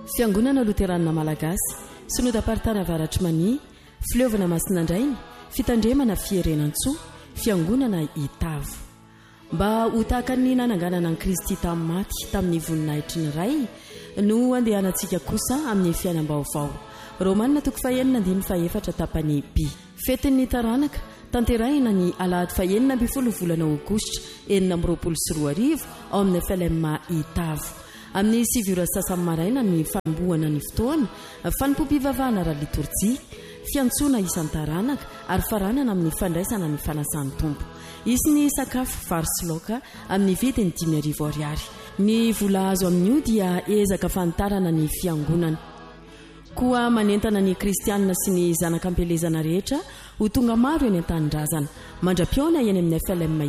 Fiangonana Luteranina Malagasy, Synodam-paritany Avaratry Mania, Fileovana Masinandrainy, Fitandremana Fierenan-tsoa, Fiangonana Itavo. Mba ho tahaka ny nananganana ny Kristy tamin'ny maty tamin'ny voninahitry ny ray no andehanantsika kosa amin'ny fiainam-baovao. Romanina 9:4 tapany B. Fetin'ny taranaka tanterahina ny alahady 9 volana aogositra 2024 ao amin'ny FLM Itavo. Amin'ny 7 sasany maraina ny fambohana ny fotoana fanimpom-pivavahana ara-litorjia, fiantsoana isan'ny taranaka ary faranana amin'ny fandraisana ny fanasan'ny tompo. Isy ny sakafo vary sy laoka amin'ny vidiny 5,000 ariary. Ny vola azo amin'io dia ezaka fantarana ny fiangonana. Koa manentana ny kristianina sy ny zanak'ampelezana rehetra ho tonga maro eny an-tanindrazana. Mandra-piona eny amin'ny FLM